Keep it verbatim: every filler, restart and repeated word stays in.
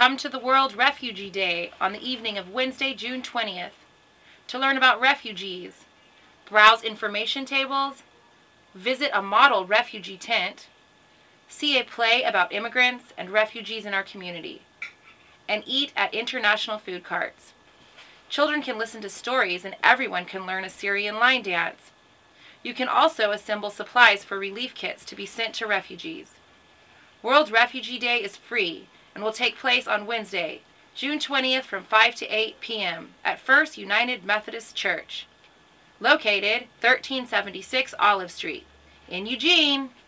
Come to the World Refugee Day on the evening of Wednesday, June twentieth, to learn about refugees, browse information tables, visit a model refugee tent, see a play about immigrants and refugees in our community, and eat at international food carts. Children can listen to stories and everyone can learn a Syrian line dance. You can also assemble supplies for relief kits to be sent to refugees. World Refugee Day is free and will take place on Wednesday, June twentieth from five to eight p.m. at First United Methodist Church, located thirteen seventy-six Olive Street in Eugene.